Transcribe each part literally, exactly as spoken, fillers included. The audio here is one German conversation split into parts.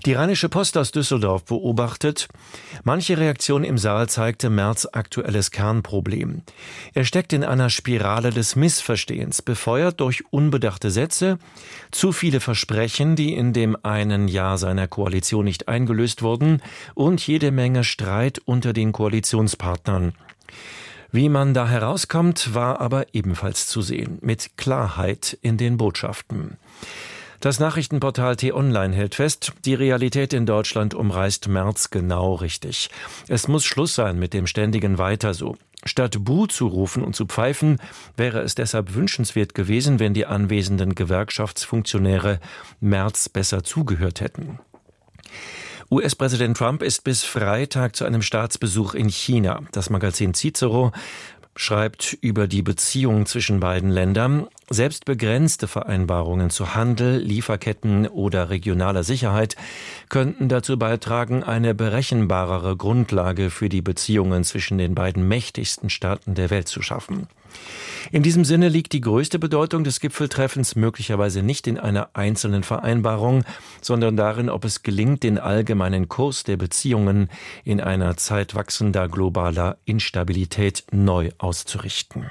Die Rheinische Post aus Düsseldorf beobachtet: Manche Reaktion im Saal zeigte Merz' aktuelles Kernproblem. Er steckt in einer Spirale des Missverstehens, befeuert durch unbedachte Sätze, zu viele Versprechen, die in dem einen Jahr seiner Koalition nicht eingelöst wurden, und jede Menge Streit unter den Koalitionspartnern. Wie man da herauskommt, war aber ebenfalls zu sehen, mit Klarheit in den Botschaften. Das Nachrichtenportal T-Online hält fest, die Realität in Deutschland umreißt Merz genau richtig. Es muss Schluss sein mit dem ständigen Weiter so. Statt Buh zu rufen und zu pfeifen, wäre es deshalb wünschenswert gewesen, wenn die anwesenden Gewerkschaftsfunktionäre Merz besser zugehört hätten. U S-Präsident Trump ist bis Freitag zu einem Staatsbesuch in China. Das Magazin Cicero schreibt über die Beziehungen zwischen beiden Ländern. Selbst begrenzte Vereinbarungen zu Handel, Lieferketten oder regionaler Sicherheit könnten dazu beitragen, eine berechenbarere Grundlage für die Beziehungen zwischen den beiden mächtigsten Staaten der Welt zu schaffen. In diesem Sinne liegt die größte Bedeutung des Gipfeltreffens möglicherweise nicht in einer einzelnen Vereinbarung, sondern darin, ob es gelingt, den allgemeinen Kurs der Beziehungen in einer Zeit wachsender globaler Instabilität neu auszurichten.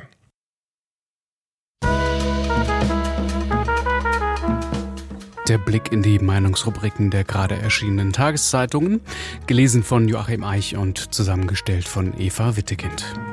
Der Blick in die Meinungsrubriken der gerade erschienenen Tageszeitungen, gelesen von Joachim Eich und zusammengestellt von Eva Wittekind.